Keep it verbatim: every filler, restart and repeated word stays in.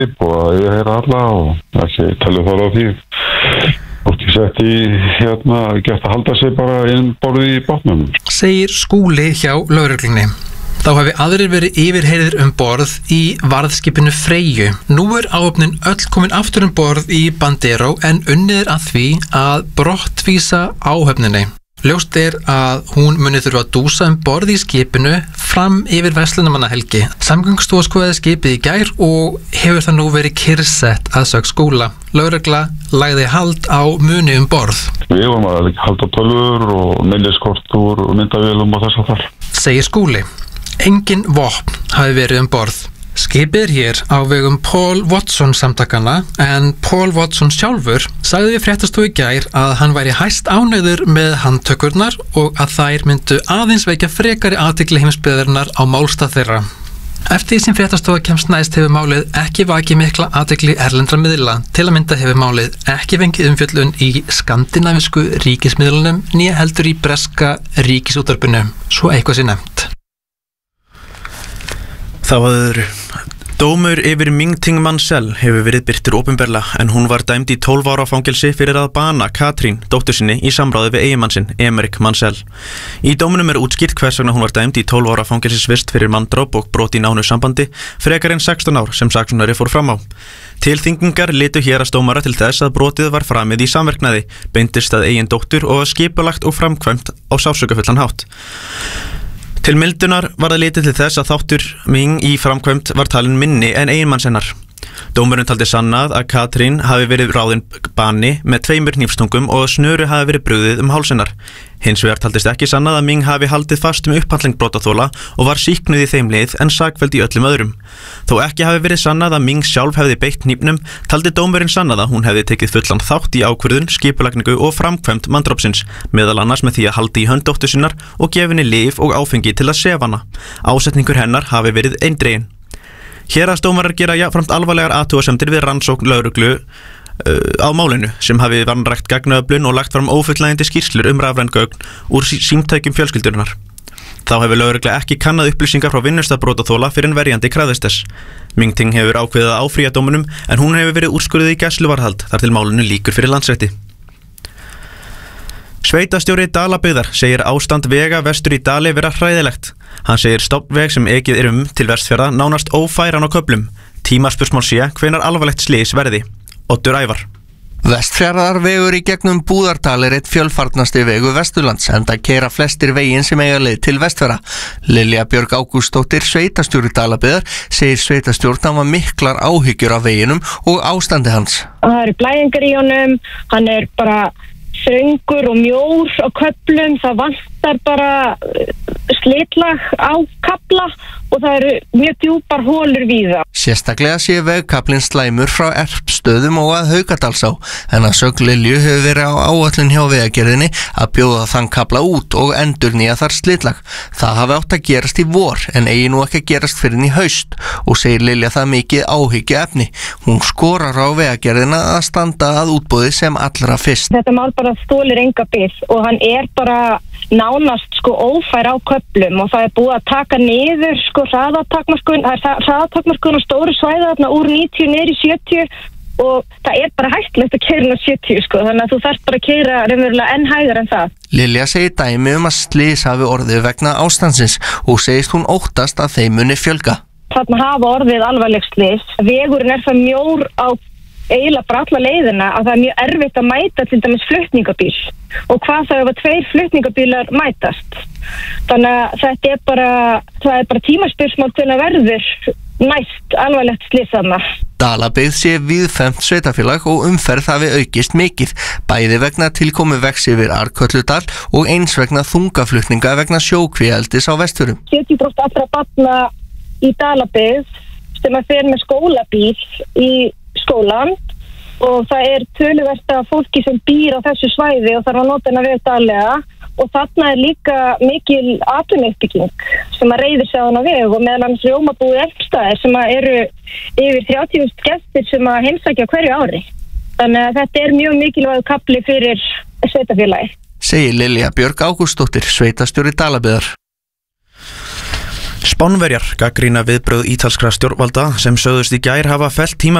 og ég heyra alla og ekki talið þar á því. Og ég sett í hérna, gert að halda sig bara inn borðið í bátnum. Segir Skúli hjá lögreglunni. Þá hafi aðrir verið yfirheyrðir um borð í varðskipinu Freyju. Nú er áhöfnin öll komin aftur um borð í Bandero en unnið er að því að brottvísa áhöfninni. Ljóst er að hún muni þurfa að dúsa um borð í skipinu fram yfir verslunarmannahelgi. Samgöngustofa skoðaði skipið í gær og hefur það nú verið kyrrsett að sögn Skúla. Lögregla lagði hald á muni um borð. Við vorum að halda tölvur og minniskortur og myndavélum og þess að þar. Segir Skúli. Engin vopn hafi verið um borð. Skipið er hér á vegum Paul Watson samtakana en Paul Watson sjálfur sagði við fréttastofu í gær að hann væri hæst ánægður með handtökurnar og að þær myndu aðeins vekja frekari athygli heimsbyggðarinnar á málstað þeirra. Eftir því sem fréttastofa kemst næst hefur málið ekki vakið mikla athygli erlendra miðla. Til að mynda hefur málið ekki fengið umfjöllun í skandinavísku ríkismiðlunum né heldur í breska ríkisútvarpinu, svo eitthvað sé nefnt. Þá hafður dómur yfir Ming-Ting Mansell hefur verið birtur opinberlega en hún var dæmd í tólf ára fangelsi fyrir að bana Katrín, dóttur sinni, í samráði við eiginmann sinn, Emerick Mansell. Í dómunum er útskýrt hvers vegna hún var dæmd í tólf ára fangelsisvist fyrir manndráp og brot í nánu sambandi frekar en sextán ár sem saksóknari fór fram á. Tilþingingar litu héraðsdómara til þess að brotið var framið í samverknaði, beindist að eigin dóttur og skipulagt og framkvæmt á sársaukafullan hátt. Til mildunar var það litið til þess að þáttur Ming í framkvæmt var talin minni en eiginmanns hennar. Dómurinn taldi sannað að Katrín hafi verið ráðin bani með tveimur hnífstungum og snöru hafi verið brugðið um háls hennar. Hins vegar taldist ekki sannað að Ming hafi haldið fast um upphandling brotaþola og var sýknuð í þeim leið en sakfelld í öllum öðrum. Þó ekki hafi verið sannað að Ming sjálf hefði beitt hnífnum, taldi dómurinn sannað að hún hefði tekið fullan þátt í ákvörðun, skipulagningu og framkvæmt manndrápsins, meðal annars með því að halda í hönd dóttur sinnar og gefinni lyf og áfengi til að sefa hana. Ásetningur hennar hafi verið eindreginn. Héraðsdómarar gera jafnframt alvarlegar athugasemdir við rannsókn lögreglu á málinu sem hafi vanrækt gagnaöflun og lagt fram ófullnægjandi skýrslur um rafræn gögn úr símtækjum fjölskyldurinnar. Þá hefur lögregla ekki kannað upplýsingar frá vinnustað brotaþola fyrir en verjandi krafðist þess. Ming-Ting hefur ákveðið að áfrýja dómunum en hún hefur verið úrskurðið í gæsluvarðhald þar til málinu lýkur fyrir Landsrétti. Sveitastjóri Dalabyggðar segir ástand vega vestur í Dali vera hræðilegt. Hann segir stofnveg sem ekið er um til Vestfjarða nánast ófæran á köflum. Tímaspursmál sé hvenær alvarlegt slys verði. Oddur Ævar. Vestfjarðarvegur í gegnum Búðardal er eitt fjölfarnasti vegu Vesturlands enda keyra flestir veginn sem eiga leið til Vestfjarða. Lilja Björg Ágústsdóttir, sveitastjóri Dalabyggðar, segir sveitastjórn hafa miklar áhyggjur af veginum og ástandi hans. Það eru blæðingar í honum, hann er bara þröngur og mjór á köflum, það vantar bara slitlag á kafla og það eru mjög djúpar holur víða. Sérstaklega sé vegkaflinn slæmur frá Erpsstöðum og að Haukadalsá en að sögn Lilju hefur verið á áætlun hjá vegagerðinni að bjóða þann kafla út og endurnýja þar slitlag. Það hafi átt að gerast í vor en eigi nú ekki að gerast fyrir í haust og segir Lilja það mikið áhyggjuefni. Hún skorar á vegagerðina að standa að útboði sem allra fyrst. Þetta mál bara stólir enga bil og hann er bara nánast sko ófær á köflum og það er búið að taka niður sko hraðatakmarkun, hraðatakmarkun og stóru svæði þarna úr níutíu niður í sjötíu og það er bara hættulegt að keyra á sjötíu sko, þannig að þú þarft bara að keyra raunverulega enn hægar en það. Lilja segir dæmi um að slys hafi orðið vegna ástandsins og segist hún óttast að þeim muni fjölga. Þarna hafa orðið alvarleg slys. Vegurinn er það mjór á eiginlega bara alla leiðina að það er mjög erfitt að mæta til dæmis flutningabíl og hvað það ef að tveir flutningabílar mætast. Þannig að þetta er bara, það er bara tímaspursmál hvernig verður næst alvarlegt slys þarna. Dalabyggð sé víðfemt sveitafélag og umferð hafi aukist mikið, bæði vegna tilkomu vegs yfir Arkölludal og eins vegna þungaflutninga vegna sjókvíaeldis á Vestfjörðum. sjötíu prósent allra barna í Dalabyggð sem að fer með skólabíl í skólan og það er töluvert af fólki sem býr á þessu svæði og þarf að nota hennar veg daglega og þarna er líka mikil atvinnuuppbygging sem að reiðir sig á hennar veg og meðal annars rjómabúið Elfstaðir sem að eru yfir þrjátíu þúsund gestir sem að heimsækja hverju ári. Þannig að þetta er mjög mikilvægur kafli fyrir sveitafélagi. Segir Lilja Björg Ágústsdóttir, sveitastjóri Dalabyggðar. Spánverjar gagnrýna viðbrögð ítalskra stjórnvalda sem sögðust í gær hafa fellt tíma